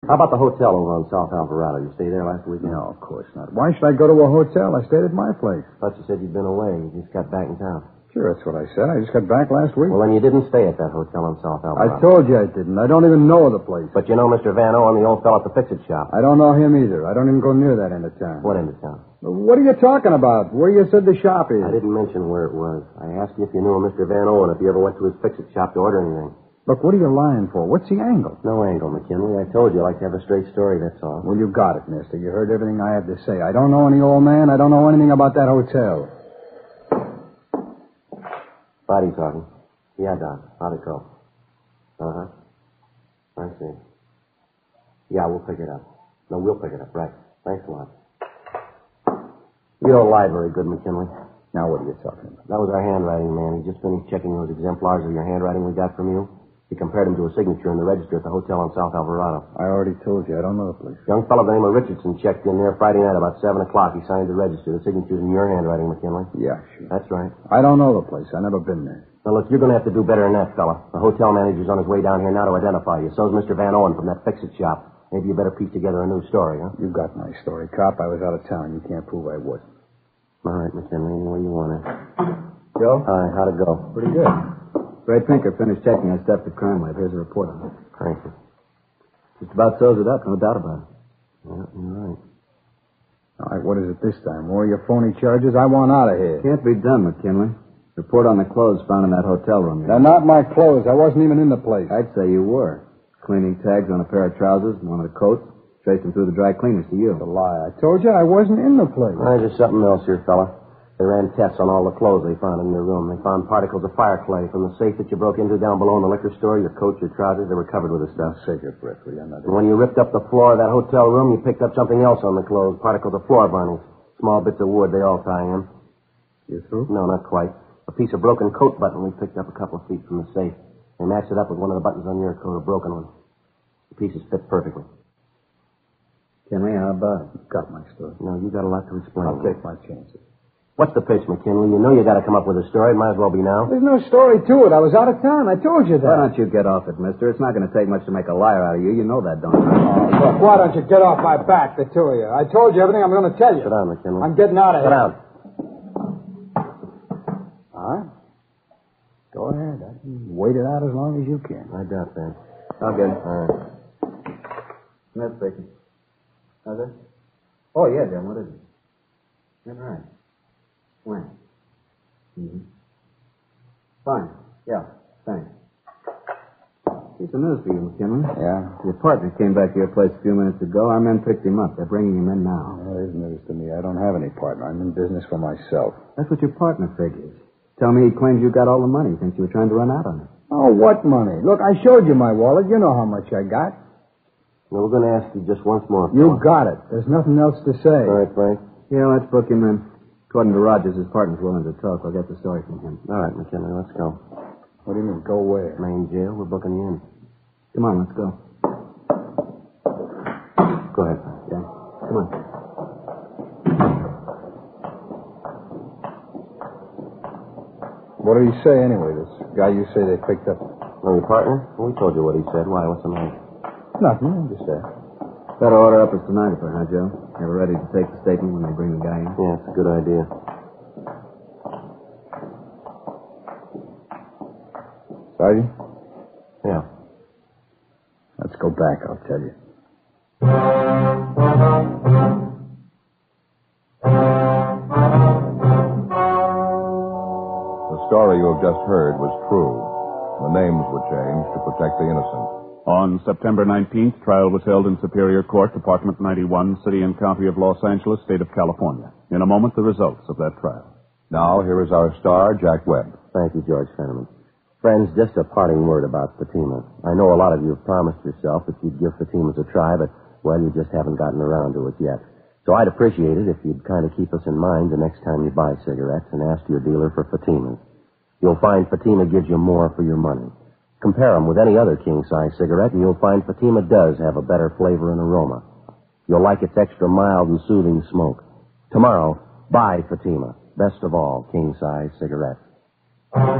How about the hotel over on South Alvarado? You stay there last weekend? No, of course not. Why should I go to a hotel? I stayed at my place. Thought you said you'd been away. You just got back in town. Sure, that's what I said. I just got back last week. Well, then you didn't stay at that hotel on South Alvarado. I told you I didn't. I don't even know the place. But you know Mr. Van Owen, the old fellow at the fix-it shop. I don't know him either. I don't even go near that end of town. What end of town? What are you talking about? Where you said the shop is? I didn't mention where it was. I asked you if you knew a Mr. Van Owen, if you ever went to his fix-it shop to order anything. Look, what are you lying for? What's the angle? No angle, McKinley. I told you I like to have a straight story, that's all. Well, you got it, mister. You heard everything I had to say. I don't know any old man. I don't know anything about that hotel. Body talking. Yeah, Doc. How'd it go? Uh-huh. I see. Yeah, we'll pick it up. No, we'll pick it up. Right. Thanks a lot. You don't lie very good, McKinley. Now, what are you talking about? That was our handwriting man. He just finished checking those exemplars of your handwriting we got from you. He compared them to a signature in the register at the hotel on South Alvarado. I already told you. I don't know the place. Young fellow by the name of Richardson checked in there Friday night about 7 o'clock. He signed the register. The signature's in your handwriting, McKinley. Yeah, sure. That's right. I don't know the place. I've never been there. Now, look, you're going to have to do better than that, fella. The hotel manager's on his way down here now to identify you. So's Mr. Van Owen from that fix-it shop. Maybe you better piece together a new story, huh? You got my story, cop. I was out of town. You can't prove I wasn't. All right, McKinley. Any way you want it. Joe? Hi, how'd it go? Pretty good. Ray Pinker finished checking our stuff at Crime Lab. Here's a report on it. Thank you. Just about sews it up, no doubt about it. Yeah, you're right. All right, what is it this time? More of your phony charges? I want out of here. Can't be done, McKinley. Report on the clothes found in that hotel room. They're not my clothes. I wasn't even in the place. I'd say you were. Cleaning tags on a pair of trousers and one of the coats. Traced them through the dry cleaners to you. It's a lie. I told you I wasn't in the place. There's just something else here, fella. They ran tests on all the clothes they found in your room. They found particles of fire clay from the safe that you broke into down below in the liquor store. Your coat, your trousers, they were covered with this stuff. Save your breath, will you? And when you ripped up the floor of that hotel room, you picked up something else on the clothes. Particles of floor varnish. Small bits of wood, they all tie in. You through? No, not quite. A piece of broken coat button we picked up a couple of feet from the safe. They matched it up with one of the buttons on your coat, a broken one. The pieces fit perfectly. Kinley, how about it? Got my story. No, you got a lot to explain. I'll take my chances. What's the pitch, McKinley? You know you got to come up with a story. It might as well be now. There's no story to it. I was out of town. I told you that. Why don't you get off it, mister? It's not going to take much to make a liar out of you. You know that, don't you? Oh, look, why don't you get off my back, the two of you? I told you everything I'm going to tell you. Sit down, McKinley. I'm getting out of Sit here. down. All right. Go ahead. I can wait it out as long as you can. I doubt that. I'll get it. All right. Smith speaking. How's it? Oh, yeah, Jim. What is it? All right. When? Mm-hmm. Fine. Yeah. Thanks. Here's some news for you, McKinley. Yeah? Your partner came back to your place a few minutes ago. Our men picked him up. They're bringing him in now. Well, there's news to me. I don't have any partner. I'm in business for myself. That's what your partner figures. Tell me he claims you got all the money. Thinks you were trying to run out on it. Oh, what money? Look, I showed you my wallet. You know how much I got. Well, we're going to ask you just once more. You got it. There's nothing else to say. All right, Frank. Yeah, let's book him in. According to Rogers, his partner's willing to talk. We'll get the story from him. All right, McKinley, let's go. What do you mean, go where? Main jail. We're booking you in. Come on, let's go. Go ahead. Yeah. Come on. What did he say anyway, this guy you say they picked up? Well, your partner? Well, we told you what he said. Why? What's the matter? Nothing, I just asked. Better order up a stenographer, huh, Joe? Have her ready to take the statement when they bring the guy in. Yeah, it's a good idea. Sergeant? Yeah. Let's go back, I'll tell you. The story you have just heard was true. The names were changed to protect the innocent. On September 19th, trial was held in Superior Court, Department 91, City and County of Los Angeles, State of California. In a moment, the results of that trial. Now, here is our star, Jack Webb. Thank you, George Fenneman. Friends, just a parting word about Fatima. I know a lot of you have promised yourself that you'd give Fatima's a try, but, well, you just haven't gotten around to it yet. So I'd appreciate it if you'd kind of keep us in mind the next time you buy cigarettes and ask your dealer for Fatima's. You'll find Fatima gives you more for your money. Compare them with any other king-size cigarette, and you'll find Fatima does have a better flavor and aroma. You'll like its extra mild and soothing smoke. Tomorrow, buy Fatima. Best of all, king-size cigarettes.